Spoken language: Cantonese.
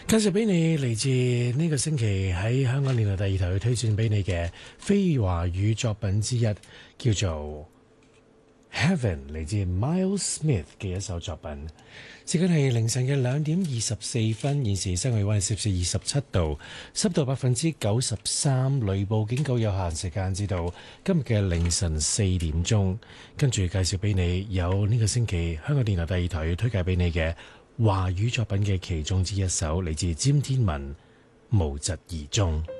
介紹俾你嚟自呢個星期喺香港電台第二台去推薦俾你嘅非華語作品之一，叫做 Heaven， 嚟自 Miles Smith 嘅一首作品。時間係凌晨嘅2:24，現時室外氣溫攝氏27度，濕度93%，雷暴警告有限時間至到今日嘅凌晨4點鐘。跟住介紹俾你有呢個星期香港電台第二台推介俾你嘅華語作品嘅其中之一首，嚟自詹天文《無疾而終》。